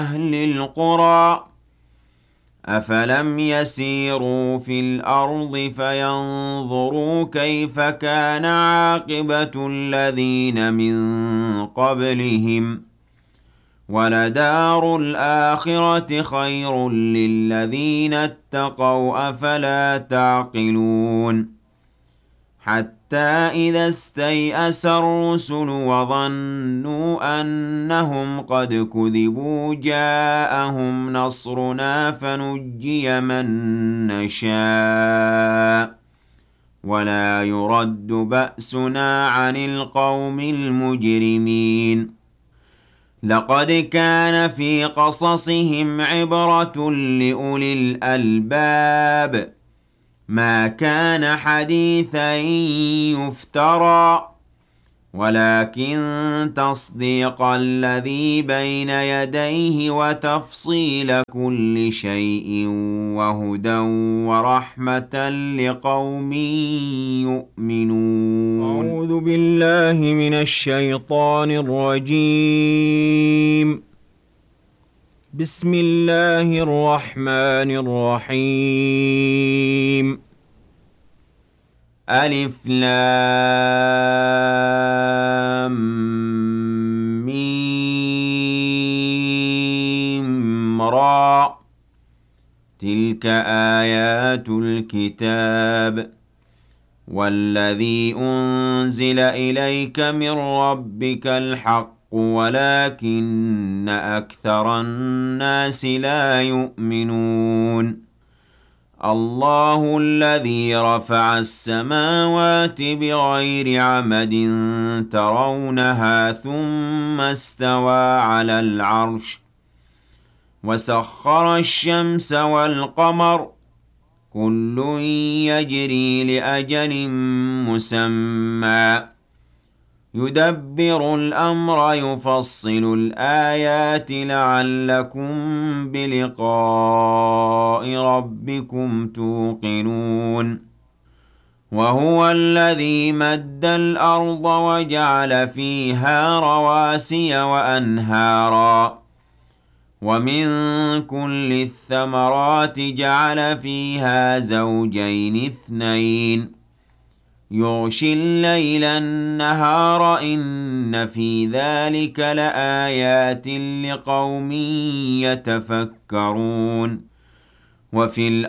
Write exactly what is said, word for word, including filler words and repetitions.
أهل القرى أفلم يسيروا في الأرض فينظروا كيف كان عاقبة الذين من قبلهم ولدار الآخرة خير للذين اتقوا أفلا تعقلون حتى إذا استيأس الرسل وظنوا أنهم قد كذبوا جاءهم نصرنا فنجي من نشاء ولا يرد بأسنا عن القوم المجرمين لقد كان في قصصهم عبرة لأولي الألباب ما كان حديثا يفترى ولكن تصديق الذي بين يديه وتفصيل كل شيء وهدى ورحمة لقوم يؤمنون. أعوذ بالله من الشيطان الرجيم. بسم الله الرحمن الرحيم. ألف لام ميم را تلك آيات الكتاب والذي أنزل إليك من ربك الحق ولكن أكثر الناس لا يؤمنون. الله الذي رفع السماوات بغير عمد ترونها ثم استوى على العرش وسخر الشمس والقمر كل يجري لأجل مسمى يدبر الأمر يفصل الآيات لعلكم بلقاء ربكم توقنون. وهو الذي مد الأرض وجعل فيها رواسي وأنهارا ومن كل الثمرات جعل فيها زوجين اثنين يغشي الليل النهار إن في ذلك لآيات لقوم يتفكرون. وفي